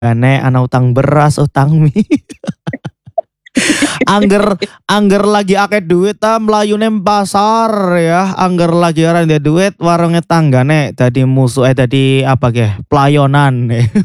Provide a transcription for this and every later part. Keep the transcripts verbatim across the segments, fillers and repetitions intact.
tanggane ana utang beras, utang mie. Angger angger lagi akeh duit ta mlayune pasar ya, angger lagi ora ndek duit warunge tanggane dadi musuh eh dadi apa ge, pelayonan.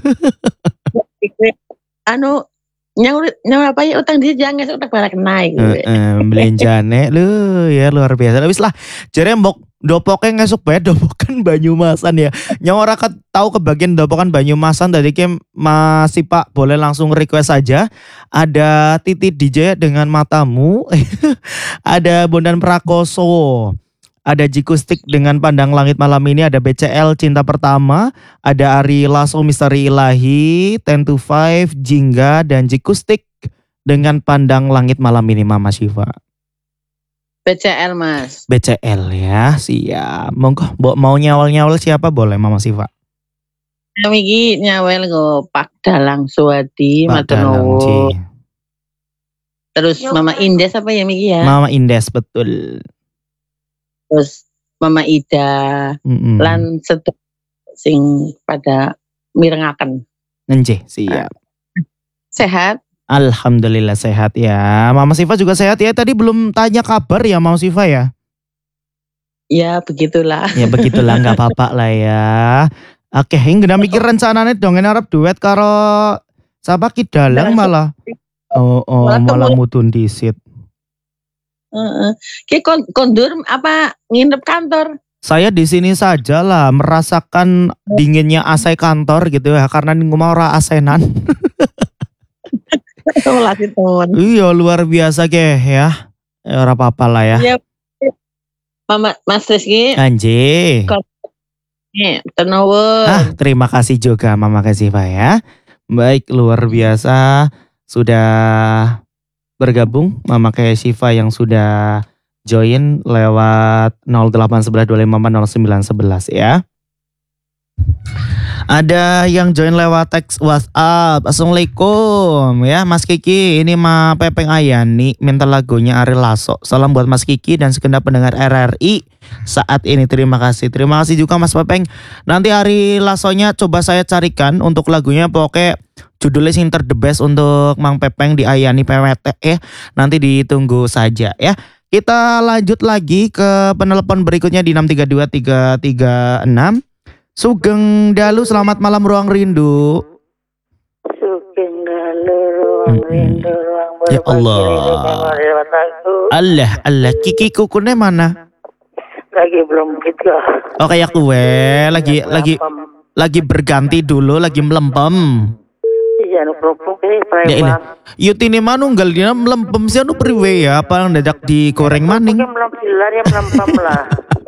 Anu nyaur nyaur apa ya utang dia jangan utang barang naik. Heeh, belenjane lho ya luar biasa. Wis lah jare mbok ndopoke ngesuk bae ndopokan Banyumasan ya. Yang ora ket tahu kebagian ndopokan Banyumasan tadi ki Mas Sipa boleh langsung request saja. Ada Titi D J dengan Matamu. Ada Bondan Prakoso. Ada Jikustik dengan Pandang Langit Malam Ini, ada B C L Cinta Pertama, ada Ari Lasso Misteri Ilahi, Ten to Five, Jingga dan Jikustik dengan Pandang Langit Malam Ini Mama Syifa. B C L Mas. B C L ya, siap. Monggo mau nyawal-nyawal siapa boleh Mama Syifa. Niki nyawel go Pak Dalang Suwadi Matenowo. Terus Mama Indes apa ya Miki ya? Mama Indes betul. Terus Mama Ida, mm-hmm. lan sedek sing pada mirengaken. Nggih, siap. Sehat? Alhamdulillah sehat ya. Mama Syifa juga sehat ya. Tadi belum tanya kabar ya Mama Syifa ya? Ya begitulah. Ya begitulah nggak apa-apa lah ya. Oke, ini gak mikir rencananya dong ini arep duet karo siapa Ki Dalang malah. Oh, oh malah mudun disit. Heeh. Ki kondur apa nginep kantor? Saya di sini saja lah merasakan dinginnya A C kantor gitu ya karena di rumah ora asenan. Iya luar biasa ke ya. Ora apa-apa lah ya. Iya. Mama Mas Rizky. Anjir. Tenowo. Ah, terima kasih juga Mama Kasifa ya. Baik luar biasa sudah bergabung Mama Kasifa yang sudah join lewat nol delapan satu satu dua lima empat nol sembilan satu satu ya. Ada yang join lewat teks WhatsApp. Assalamualaikum ya Mas Kiki. Ini Ma Pepeng Ayani minta lagunya Ari Lasso. Salam buat Mas Kiki dan segenap pendengar R R I saat ini. Terima kasih. Terima kasih juga Mas Pepeng. Nanti Ari Lassonya coba saya carikan untuk lagunya. Pokoknya judulnya sing ter the best untuk Mang Pepeng di Ayani P W T ya. Nanti ditunggu saja ya. Kita lanjut lagi ke penelpon berikutnya di enam tiga dua tiga tiga enam. Sugeng Dalu, selamat malam Ruang Rindu. Sugeng Dalu, Ruang mm-hmm. Rindu, Ruang Ya Allah. Allah, Allah. Kiki kukunnya mana? Lagi belum gitu. Oh kayak kue, lagi lagi lagi berganti dulu, lagi melempem. Iya, nu kerupuk ini preman. Yutini manunggal dia melempem sih anu priwe ya, apa yang dadak digoreng maning? Mungkin melempem ya melempem lah.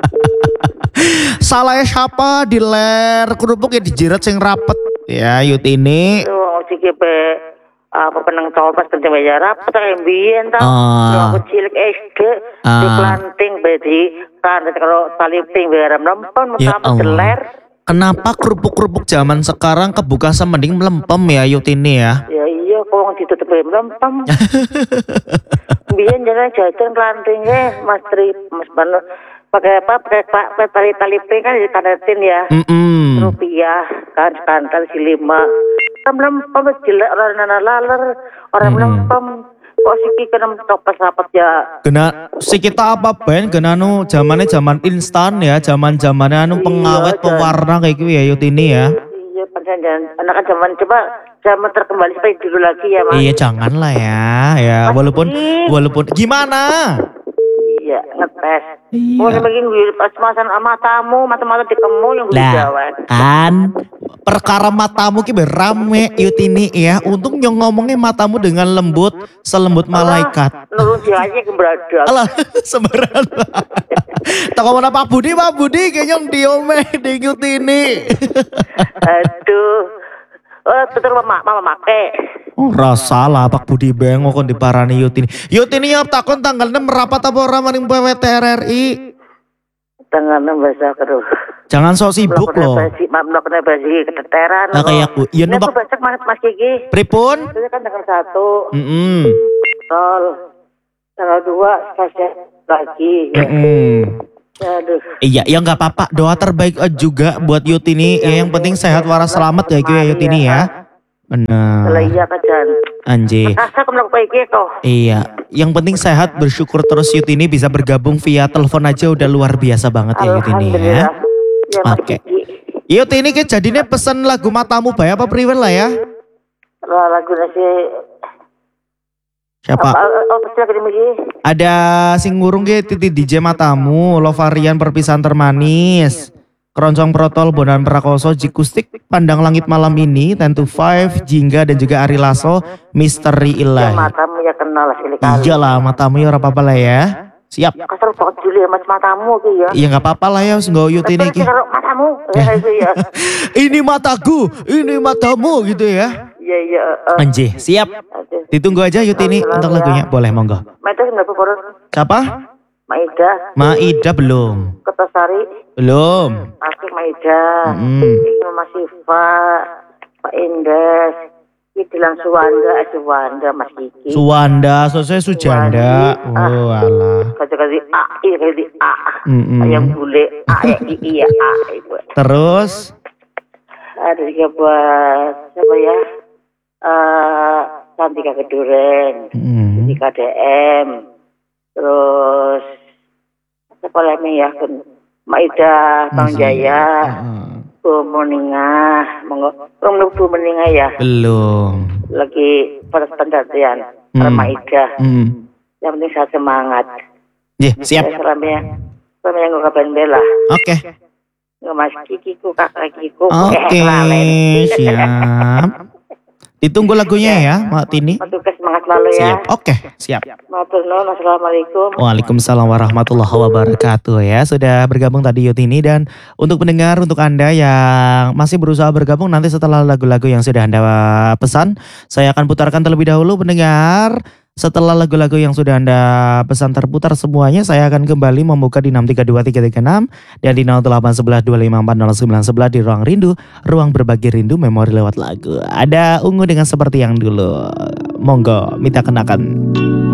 Salah siapa di ler kerupuk ya dijirat sing rapet ya Yutini. Oh siki pe apa penang copas penting beja rapet kayak biyen ta. Aku cilik S D di planting bedi kan kalau talipting biar melempem sama deler. Kenapa kerupuk-kerupuk zaman sekarang kebuka mending melempem ya Yutini ya? Ya iya kok ditutup melempem. Biyen jangan jajan plantingnya Mas Tri Mas Bano. Pakai apa? Pakai pakai tali tali pink kan ditanatin ya. Mm-mm. Rupiah kan kantal si lima. Orang melempem jelek orang nana laler orang melempem. Kok siki kena topas rapat ya? Kena si kita apa ben? Kena nu zamannya zaman instan ya, zaman zamannya anu pengawet iya, pewarna kayak gitu ya Yutini ya. Iya jangan anak zaman coba zaman terkembali seperti dulu lagi ya Mas. Iya jangan lah ya, ya Mas walaupun ini. walaupun gimana? Iya ngetes. Iya. Mau begini pas masan matamu, mata-mata dikemu yang gue jawab. Kan perkara matamu ki berame Yutini ya. Untung yang ngomongnya matamu dengan lembut, selembut malaikat. Nurun dia aja ke berada. Alah, sembarangan. Tak ngomong Pak Budi, Pak Budi kayaknya diome di Yutini. Aduh. Oh, betul mama, mama make. Oh, rasa lah Pak Budi bengok kon diparani Yutini. Yutini yang takon tanggal enam merapat apa ora maning P W T R R I? Tanggal enam bahasa keruh. Jangan sok sibuk loh. Mabno kena basi keteteran. Nah kayak aku. Iya numpak besok Mas Mas Kiki. Pripun? Itu kan tanggal satu. Heeh. Tol. Tanggal dua stasiun lagi. Heeh. Aduh. Iya, ya nggak apa-apa. Doa terbaik juga buat Yutini. Ya, yang penting sehat waras selamat ya, ya Yutini ya. Benar. Lah iya kajan. Anjir. Rasa aku melakukan iki toh. Iya, yang penting sehat, bersyukur terus Yutini bisa bergabung via telepon aja udah luar biasa banget ya Yutini ya. Ya, Oke. Yutini ke jadinya pesan lagu Matamu Bay apa priwen lah ya? Lah lagu nasi. Siapa? Oh, pasti lagi di Ada sing ngurung ke Titi D J Matamu, Lovarian Perpisahan Termanis. Keroncong Protol, Bondan Prakoso, Jikustik, Pandang Langit Malam Ini, Ten to Five, Jingga dan juga Ari Lasso, Misteri Ilahi. Ya, matamu ya kenal sekali kali. Iyalah matamu ya apa-apa lah ya. Siap. Kasar banget Juli ya mas matamu ki ya. Iya nggak apa-apa lah ya, nggak uyut ini ki. Matamu, ya itu ya. Ini mataku, ini matamu gitu ya. Iya iya. Uh, Anjir, siap. Ditunggu aja Yutini untuk lagunya, boleh monggo. Maida kenapa porot? Siapa? Maida. Maida belum. Kertasari. Belum. Asik Maida. Mm. Ini Mas Siva, Pak Indes. Ini bilang Suwanda, eh Suwanda Mas Kiki. Suwanda, selesai Sujanda. Oh alah. Kata-kata A, ini kata A. Mm-mm. Ayam bule, A, ya, I, ya, A. Ibu. Terus? Ada juga buat, siapa ya? Uh, Santika Keduren. Mm. Di K D M. Terus, siapa lagi ya? Maida, Bang Jaya. Bu Meningah, monggo. Belum Bu Meningah ya? Belum. Lagi pada pendataan Hmm. Remaida. Hmm. Yang penting saya semangat. Yeah, siap. Selamanya, selamanya nggak kapan bela. Oke. Nggak mas kikiku, kakak kikiku. Oke, siap. Ditunggu lagunya ya, Mbak Tini. Tugas semangat selalu ya. Siap. Oke, siap. Matur nuwun, assalamualaikum. Waalaikumsalam warahmatullahi wabarakatuh ya. Sudah bergabung tadi Yutini dan untuk pendengar, untuk Anda yang masih berusaha bergabung nanti setelah lagu-lagu yang sudah Anda pesan, saya akan putarkan terlebih dahulu pendengar. Setelah lagu-lagu yang sudah Anda pesan terputar semuanya, saya akan kembali membuka di enam tiga dua tiga tiga enam dan di nol delapan satu satu dua lima empat nol sembilan satu satu di Ruang Rindu, ruang berbagi rindu memori lewat lagu. Ada Ungu dengan Seperti Yang Dulu. Monggo, minta kenakan.